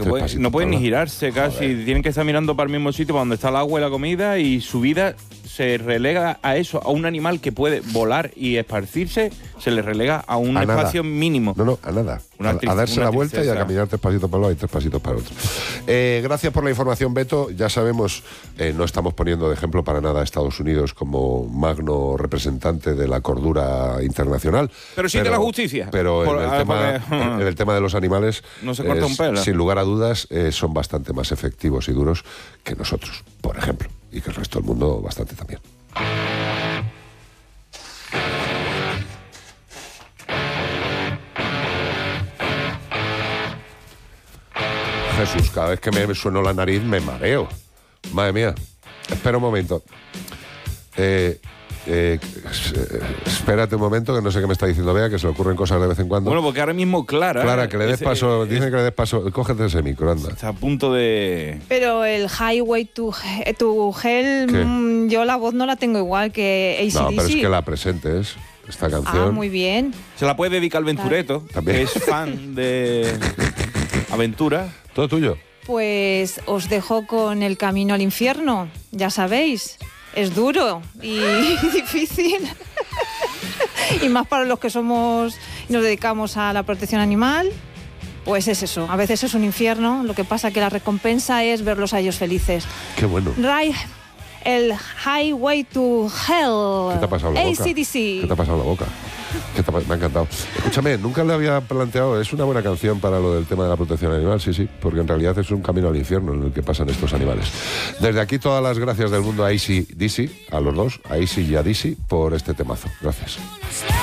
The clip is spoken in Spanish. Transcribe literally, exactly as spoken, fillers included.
No, puede, no pueden ni girarse casi, Joder. Tienen que estar mirando para el mismo sitio, para donde está el agua y la comida, y su vida se relega a eso, a un animal que puede volar y esparcirse, se le relega a un a espacio nada. mínimo. No, no, a nada. Una a, tristeza, a darse la vuelta tristeza. y a caminar tres pasitos para un lado y tres pasitos para el otro. Eh, gracias por la información, Beto. Ya sabemos, eh, no estamos poniendo de ejemplo para nada a Estados Unidos como magno representante de la cordura internacional. Pero sí pero, de la justicia. Pero por, en, el a, tema, porque, en el tema de los animales, no se corta es, un pelo. Sin lugar a dudas, eh, son bastante más efectivos y duros que nosotros, por ejemplo. Y que el resto del mundo bastante también. Jesús, cada vez que me sueno la nariz me mareo. Madre mía. Espera un momento. Eh, eh, espérate un momento, que no sé qué me está diciendo Bea, que se le ocurren cosas de vez en cuando. Bueno, porque ahora mismo Clara... Clara, que le des paso, es, dicen que le des paso. Cógete ese micro, anda. Está a punto de... Pero el Highway to, to Hell, mmm, yo la voz no la tengo igual que A C D C. No, pero es que la presentes, esta canción. Ah, muy bien. Se la puede dedicar al Ventureto, también. Que es fan de aventura. Todo tuyo. Pues os dejo con El camino al infierno, ya sabéis. Es duro y difícil. Y más para los que somos y nos dedicamos a la protección animal, pues es eso. A veces es un infierno, lo que pasa que la recompensa es verlos a ellos felices. Qué bueno. Right, el Highway to Hell. ¿Qué te ha pasado en la boca? A C D C. ¿Qué te ha pasado en la boca? ¿Qué te ha, me ha encantado. Escúchame, nunca le había planteado, es una buena canción para lo del tema de la protección animal, sí, sí, porque en realidad es un camino al infierno en el que pasan estos animales. Desde aquí todas las gracias del mundo a A C D C, a los dos, a A C y a D C, por este temazo. Gracias.